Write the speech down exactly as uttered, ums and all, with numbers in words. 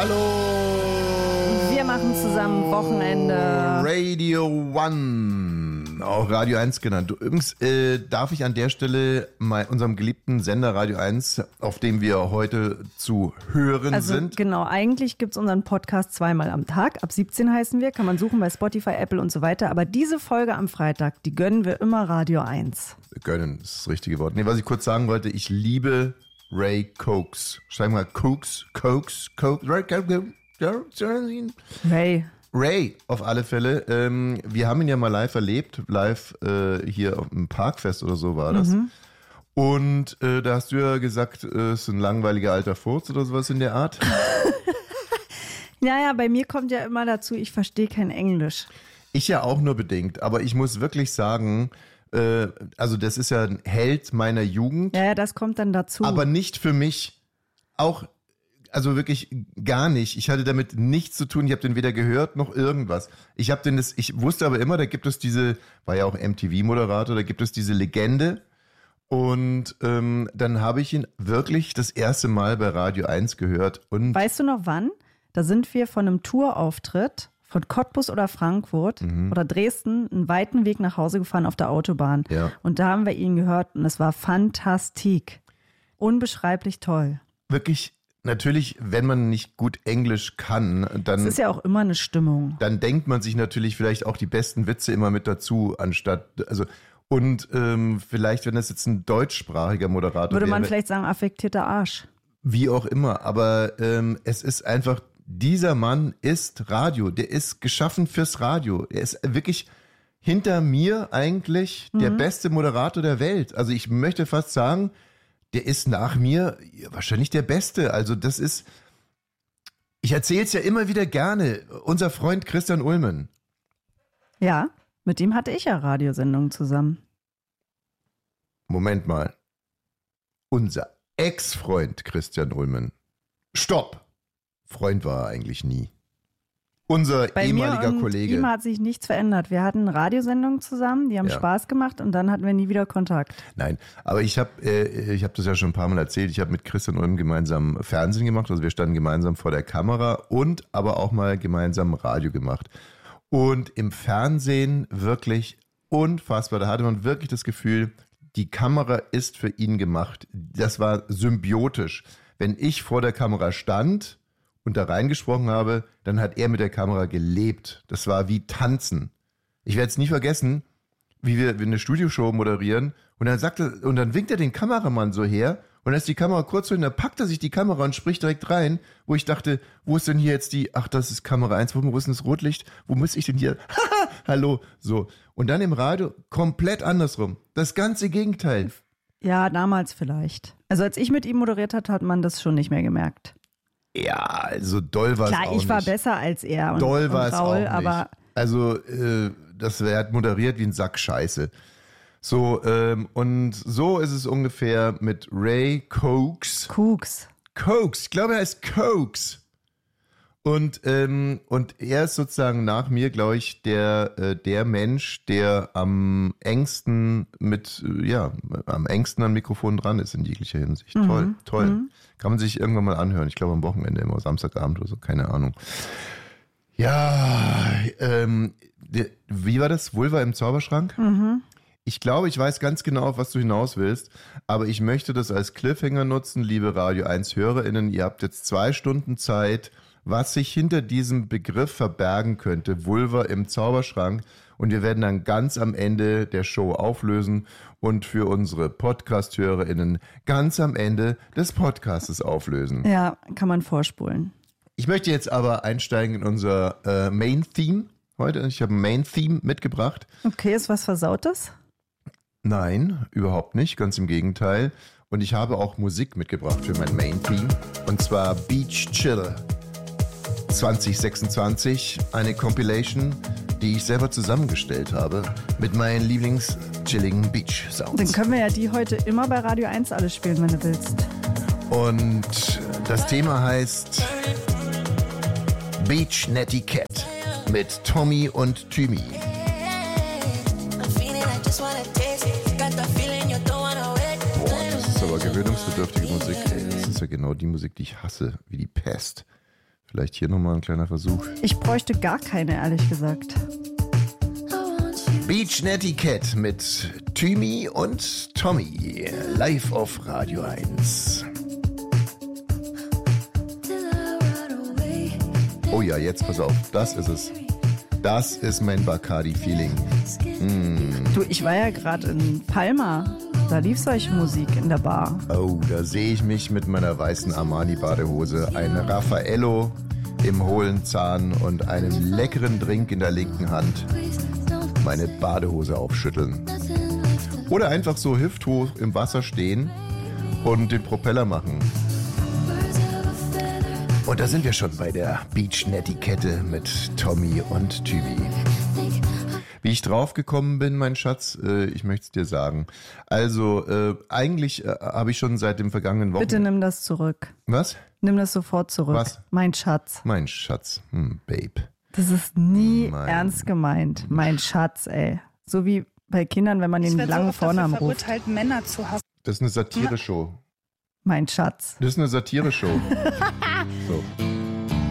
Hallo! Wir machen zusammen Wochenende. Radio One, auch Radio eins genannt. Übrigens äh, darf ich an der Stelle mal unserem geliebten Sender Radio eins, auf dem wir heute zu hören also, sind. Genau, eigentlich gibt es unseren Podcast zweimal am Tag. Ab siebzehn heißen wir, kann man suchen bei Spotify, Apple und so weiter. Aber diese Folge am Freitag, die gönnen wir immer Radio eins. Gönnen, das ist das richtige Wort. Nee, was ich kurz sagen wollte, ich liebe Ray Cokes. Schreib mal Cokes, Cokes, Cokes, Ray Cokes. Ray. Ray, auf alle Fälle. Ähm, wir haben ihn ja mal live erlebt, live äh, hier auf dem Parkfest oder so war das. Mhm. Und äh, da hast du ja gesagt, es äh, ist ein langweiliger alter Furz oder sowas in der Art. Naja, bei mir kommt ja immer dazu, ich verstehe kein Englisch. Ich ja auch nur bedingt, aber ich muss wirklich sagen, äh, also das ist ja ein Held meiner Jugend. Ja, ja, das kommt dann dazu. Aber nicht für mich. Auch Also wirklich gar nicht. Ich hatte damit nichts zu tun. Ich habe den weder gehört noch irgendwas. Ich habe den das, ich wusste aber immer, da gibt es diese, war ja auch M T V-Moderator, da gibt es diese Legende. Und ähm, dann habe ich ihn wirklich das erste Mal bei Radio eins gehört. Und weißt du noch wann? Da sind wir von einem Tourauftritt von Cottbus oder Frankfurt mhm. oder Dresden einen weiten Weg nach Hause gefahren auf der Autobahn. Ja. Und da haben wir ihn gehört und es war fantastik. Unbeschreiblich toll. Wirklich. Natürlich, wenn man nicht gut Englisch kann, dann... Es ist ja auch immer eine Stimmung. Dann denkt man sich natürlich vielleicht auch die besten Witze immer mit dazu, anstatt... also Und ähm, vielleicht, wenn das jetzt ein deutschsprachiger Moderator würde wäre... man vielleicht sagen, affektierter Arsch. Wie auch immer, aber ähm, es ist einfach... Dieser Mann ist Radio, der ist geschaffen fürs Radio. Er ist wirklich hinter mir eigentlich der mhm. beste Moderator der Welt. Also ich möchte fast sagen... Der ist nach mir wahrscheinlich der Beste. Also das ist, ich erzähle es ja immer wieder gerne, unser Freund Christian Ulmen. Ja, mit dem hatte ich ja Radiosendungen zusammen. Moment mal. Unser Ex-Freund Christian Ulmen. Stopp! Freund war er eigentlich nie. Unser Bei ehemaliger mir und Kollege. Ihm hat sich nichts verändert. Wir hatten Radiosendungen zusammen, die haben ja. Spaß gemacht und dann hatten wir nie wieder Kontakt. Nein, aber ich habe äh, ich hab das ja schon ein paar Mal erzählt. Ich habe mit Christian Ulm gemeinsam Fernsehen gemacht. Also wir standen gemeinsam vor der Kamera und aber auch mal gemeinsam Radio gemacht. Und im Fernsehen wirklich unfassbar. Da hatte man wirklich das Gefühl, die Kamera ist für ihn gemacht. Das war symbiotisch. Wenn ich vor der Kamera stand und da reingesprochen habe, dann hat er mit der Kamera gelebt. Das war wie Tanzen. Ich werde es nie vergessen, wie wir eine Studioshow moderieren und dann sagt er, und dann winkt er den Kameramann so her und dann ist die Kamera kurz so, und dann packt er sich die Kamera und spricht direkt rein, wo ich dachte, wo ist denn hier jetzt die, ach, das ist Kamera eins, wo, wo ist denn das Rotlicht? Wo muss ich denn hier? Hallo, so. Und dann im Radio komplett andersrum. Das ganze Gegenteil. Ja, damals vielleicht. Also als ich mit ihm moderiert hat, hat man das schon nicht mehr gemerkt. Ja, also doll war es auch nicht. Klar, ich war besser als er und, doll war und es Raul, auch nicht. aber also äh, das er hat moderiert wie ein Sack Scheiße. So, ähm, und so ist es ungefähr mit Ray Cokes. Cooks. Cokes, ich glaube, er heißt Cokes. Und, ähm, und er ist sozusagen nach mir, glaube ich, der, äh, der Mensch, der am engsten mit, äh, ja, am engsten am Mikrofon dran ist in jeglicher Hinsicht. Mhm. Toll, toll. Mhm. Kann man sich irgendwann mal anhören. Ich glaube am Wochenende immer, Samstagabend oder so, keine Ahnung. Ja, ähm, der, wie war das? Vulva im Zauberschrank? Mhm. Ich glaube, ich weiß ganz genau, auf was du hinaus willst, aber ich möchte das als Cliffhanger nutzen, liebe Radio eins HörerInnen. Ihr habt jetzt zwei Stunden Zeit, was sich hinter diesem Begriff verbergen könnte, Vulva im Zauberschrank. Und wir werden dann ganz am Ende der Show auflösen und für unsere Podcast-HörerInnen ganz am Ende des Podcastes auflösen. Ja, kann man vorspulen. Ich möchte jetzt aber einsteigen in unser äh, Main-Theme heute. Ich habe ein Main-Theme mitgebracht. Okay, ist was Versautes? Nein, überhaupt nicht, ganz im Gegenteil. Und ich habe auch Musik mitgebracht für mein Main-Theme. Und zwar Beach Chill zwanzig sechsundzwanzig, eine Compilation, die ich selber zusammengestellt habe mit meinen Lieblings-chilligen Beach-Sounds. Dann können wir ja die heute immer bei Radio eins alles spielen, wenn du willst. Und das Thema heißt Beach Netiquette mit Tommy und Thymi. Boah, das ist aber gewöhnungsbedürftige Musik. Ey, das ist ja genau die Musik, die ich hasse, wie die Pest. Vielleicht hier nochmal ein kleiner Versuch. Ich bräuchte gar keine, ehrlich gesagt. Beach Netiquette mit Thymi und Tommy. Live auf Radio eins. Oh ja, jetzt pass auf. Das ist es. Das ist mein Bacardi-Feeling. Mm. Du, ich war ja gerade in Palma. Da lief solche Musik in der Bar. Oh, da sehe ich mich mit meiner weißen Armani-Badehose, ein Raffaello im hohlen Zahn und einem leckeren Drink in der linken Hand meine Badehose aufschütteln. Oder einfach so hüfthoch im Wasser stehen und den Propeller machen. Und da sind wir schon bei der Beach Netiquette mit Tommy und Thymi. Wie ich draufgekommen bin, mein Schatz, äh, ich möchte es dir sagen. Also, äh, eigentlich äh, habe ich schon seit dem vergangenen Wochenende... Bitte nimm das zurück. Was? Nimm das sofort zurück. Was? Mein Schatz. Mein Schatz, hm, Babe. Das ist nie Mein- ernst gemeint. Mein Schatz, ey. So wie bei Kindern, wenn man den langen Vornamen ruft. verurteilt, Männer zu hassen. Das ist eine Satire-Show. Mein Schatz. Das ist eine Satire-Show. So.